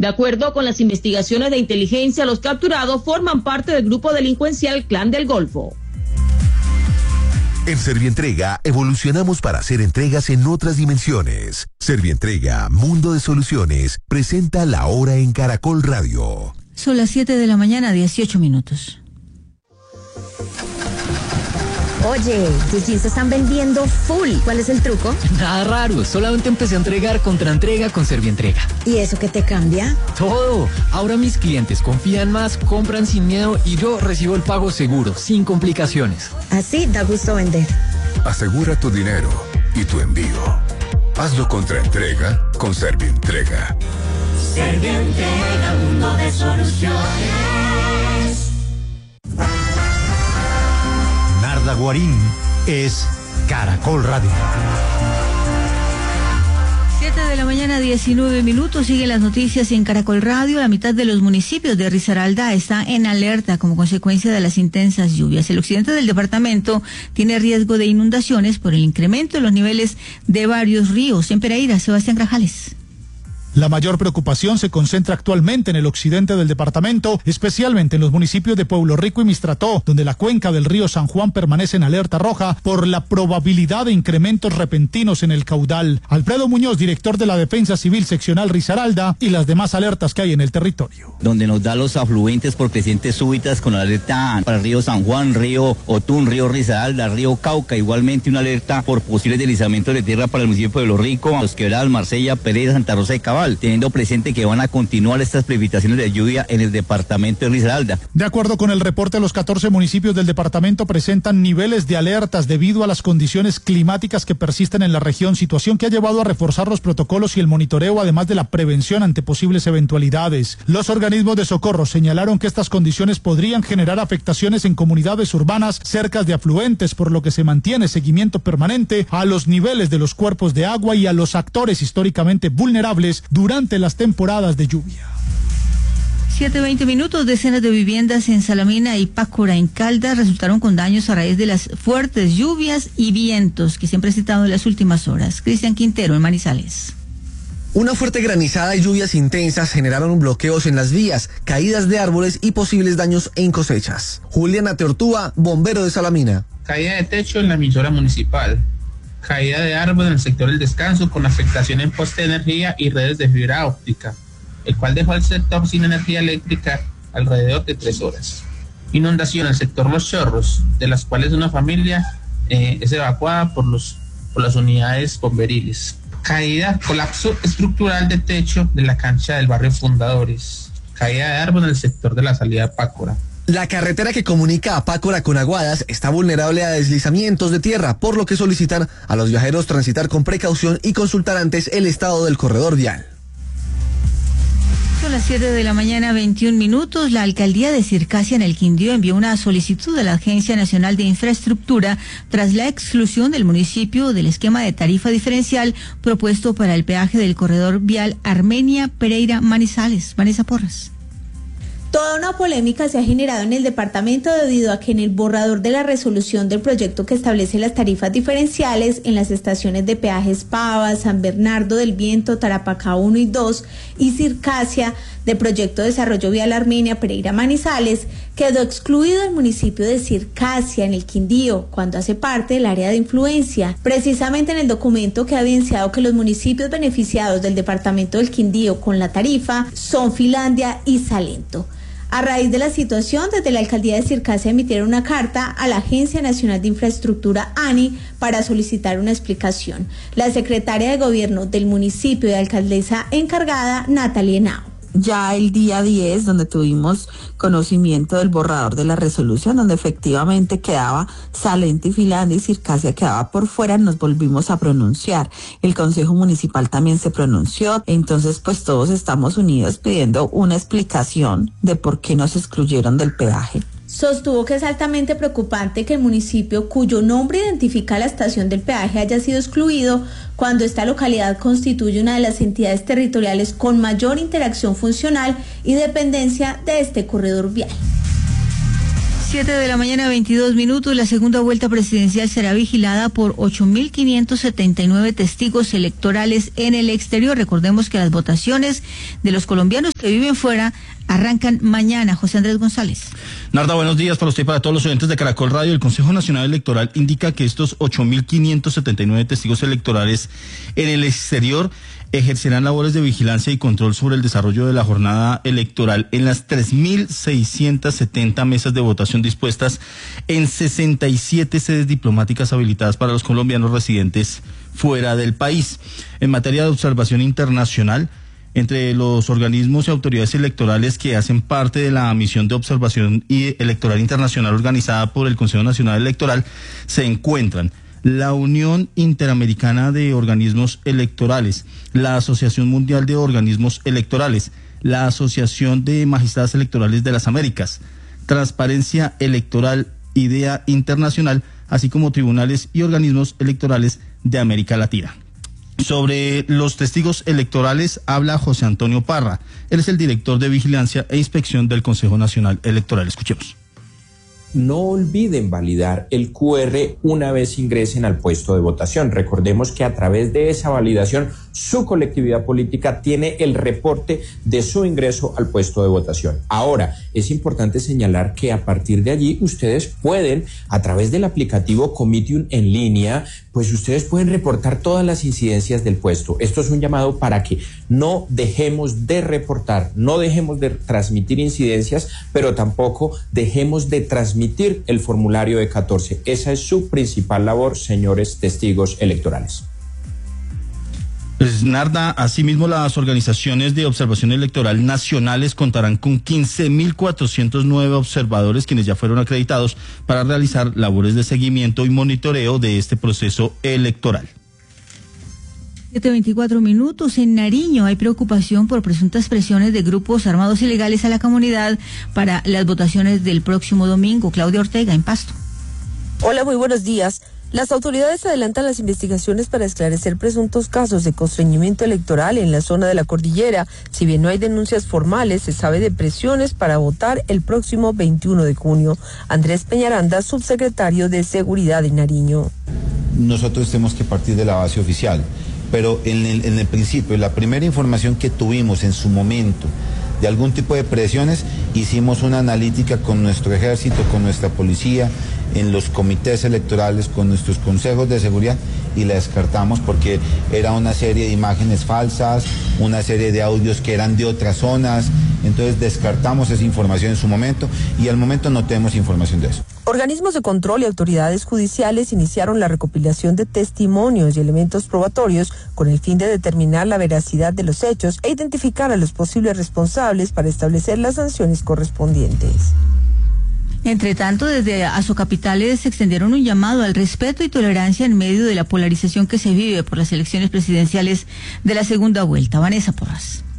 De acuerdo con las investigaciones de inteligencia, los capturados forman parte del grupo delincuencial Clan del Golfo. En Servientrega evolucionamos para hacer entregas en otras dimensiones. Servientrega, Mundo de Soluciones, presenta La Hora en Caracol Radio. Son las 7 de la mañana, 18 minutos. Oye, tus jeans se están vendiendo full. ¿Cuál es el truco? Nada raro, solamente empecé a entregar contraentrega con Servientrega. ¿Y eso qué te cambia? Todo. Ahora mis clientes confían más, compran sin miedo y yo recibo el pago seguro, sin complicaciones. Así da gusto vender. Asegura tu dinero y tu envío. Hazlo contraentrega con Servientrega. Servientrega, mundo de soluciones. Narda Guarín es Caracol Radio. 7 de la mañana, 19 minutos. Siguen las noticias en Caracol Radio. La mitad de los municipios de Risaralda está en alerta como consecuencia de las intensas lluvias. El occidente del departamento tiene riesgo de inundaciones por el incremento de los niveles de varios ríos. En Pereira, Sebastián Grajales. La mayor preocupación se concentra actualmente en el occidente del departamento, especialmente en los municipios de Pueblo Rico y Mistrató, donde la cuenca del río San Juan permanece en alerta roja por la probabilidad de incrementos repentinos en el caudal. Alfredo Muñoz, director de la Defensa Civil Seccional Risaralda, y las demás alertas que hay en el territorio. Donde nos da los afluentes por crecientes súbitas con alerta para el río San Juan, río Otún, río Risaralda, río Cauca, igualmente una alerta por posibles deslizamientos de tierra para el municipio de Pueblo Rico, Los Quebradas, Marsella, Pereira, Santa Rosa de Cabal, teniendo presente que van a continuar estas precipitaciones de lluvia en el departamento de Risaralda. De acuerdo con el reporte, los 14 municipios del departamento presentan niveles de alertas debido a las condiciones climáticas que persisten en la región, situación que ha llevado a reforzar los protocolos y el monitoreo, además de la prevención ante posibles eventualidades. Los organismos de socorro señalaron que estas condiciones podrían generar afectaciones en comunidades urbanas cerca de afluentes, por lo que se mantiene seguimiento permanente a los niveles de los cuerpos de agua y a los actores históricamente vulnerables durante las temporadas de lluvia. 7:20 minutos. Decenas de viviendas en Salamina y Pácora, en Caldas, resultaron con daños a raíz de las fuertes lluvias y vientos que se han presentado en las últimas horas. Cristian Quintero, en Manizales. Una fuerte granizada y lluvias intensas generaron bloqueos en las vías, caídas de árboles y posibles daños en cosechas. Juliana Teortúa, bombero de Salamina. Caída de techo en la emisora municipal. Caída de árbol en el sector del descanso con afectación en poste de energía y redes de fibra óptica, el cual dejó al sector sin energía eléctrica alrededor de 3 horas. Inundación en el sector Los Chorros, de las cuales una familia es evacuada por las unidades bomberiles. Colapso estructural de techo de la cancha del barrio Fundadores. Caída de árbol en el sector de la salida de Pácora. La carretera que comunica a Pácora con Aguadas está vulnerable a deslizamientos de tierra, por lo que solicitan a los viajeros transitar con precaución y consultar antes el estado del corredor vial. Son las 7 de la mañana, 21 minutos. La alcaldía de Circasia en el Quindío envió una solicitud a la Agencia Nacional de Infraestructura tras la exclusión del municipio del esquema de tarifa diferencial propuesto para el peaje del corredor vial Armenia-Pereira-Manizales. Vanessa Porras. Toda una polémica se ha generado en el departamento debido a que en el borrador de la resolución del proyecto que establece las tarifas diferenciales en las estaciones de peajes Pava, San Bernardo del Viento, Tarapacá 1 y 2 y Circasia del proyecto de desarrollo vial Armenia Pereira Manizales, quedó excluido el municipio de Circasia en el Quindío, cuando hace parte del área de influencia. Precisamente en el documento queda evidenciado que los municipios beneficiados del departamento del Quindío con la tarifa son Finlandia y Salento. A raíz de la situación, desde la alcaldía de Circasia emitieron una carta a la Agencia Nacional de Infraestructura, ANI, para solicitar una explicación. La secretaria de Gobierno del municipio y alcaldesa encargada, Natalia Henao. Ya el día 10, donde tuvimos conocimiento del borrador de la resolución, donde efectivamente quedaba Salento y Finlandia y Circasia quedaba por fuera, nos volvimos a pronunciar. El Consejo Municipal también se pronunció, entonces pues todos estamos unidos pidiendo una explicación de por qué nos excluyeron del peaje. Sostuvo que es altamente preocupante que el municipio cuyo nombre identifica la estación del peaje haya sido excluido cuando esta localidad constituye una de las entidades territoriales con mayor interacción funcional y dependencia de este corredor vial. 7 de la mañana, 22 minutos. La segunda vuelta presidencial será vigilada por 8.579 testigos electorales en el exterior. Recordemos que las votaciones de los colombianos que viven fuera arrancan mañana. José Andrés González. Narda, buenos días para usted y para todos los oyentes de Caracol Radio. El Consejo Nacional Electoral indica que estos 8.579 testigos electorales en el exterior ejercerán labores de vigilancia y control sobre el desarrollo de la jornada electoral en las 3.670 mesas de votación dispuestas en 67 sedes diplomáticas habilitadas para los colombianos residentes fuera del país. En materia de observación internacional, entre los organismos y autoridades electorales que hacen parte de la misión de observación electoral internacional organizada por el Consejo Nacional Electoral se encuentran la Unión Interamericana de Organismos Electorales, la Asociación Mundial de Organismos Electorales, la Asociación de Magistrados Electorales de las Américas, Transparencia Electoral, IDEA Internacional, así como tribunales y organismos electorales de América Latina. Sobre los testigos electorales habla José Antonio Parra. Él es el director de Vigilancia e Inspección del Consejo Nacional Electoral. Escuchemos. No olviden validar el QR una vez ingresen al puesto de votación. Recordemos que a través de esa validación su colectividad política tiene el reporte de su ingreso al puesto de votación. Ahora, es importante señalar que a partir de allí ustedes pueden, a través del aplicativo Comitium en línea, pues ustedes pueden reportar todas las incidencias del puesto. Esto es un llamado para que no dejemos de reportar, no dejemos de transmitir incidencias, pero tampoco dejemos de transmitir el formulario de 14. Esa es su principal labor, señores testigos electorales. Pues Narda, asimismo las organizaciones de observación electoral nacionales contarán con 15.409 observadores quienes ya fueron acreditados para realizar labores de seguimiento y monitoreo de este proceso electoral. 7:24 minutos. En Nariño hay preocupación por presuntas presiones de grupos armados ilegales a la comunidad para las votaciones del próximo domingo. Claudia Ortega, en Pasto. Hola, muy buenos días. Las autoridades adelantan las investigaciones para esclarecer presuntos casos de constreñimiento electoral en la zona de la cordillera. Si bien no hay denuncias formales, se sabe de presiones para votar el próximo 21 de junio. Andrés Peñaranda, subsecretario de Seguridad en Nariño. Nosotros tenemos que partir de la base oficial, pero en el principio, la primera información que tuvimos en su momento de algún tipo de presiones, hicimos una analítica con nuestro ejército, con nuestra policía, en los comités electorales, con nuestros consejos de seguridad, y la descartamos porque era una serie de imágenes falsas, una serie de audios que eran de otras zonas. Entonces descartamos esa información en su momento y al momento no tenemos información de eso. Organismos de control y autoridades judiciales iniciaron la recopilación de testimonios y elementos probatorios con el fin de determinar la veracidad de los hechos e identificar a los posibles responsables para establecer las sanciones correspondientes. Entre tanto, desde Azocapitales extendieron un llamado al respeto y tolerancia en medio de la polarización que se vive por las elecciones presidenciales de la segunda vuelta. Vanessa Porras.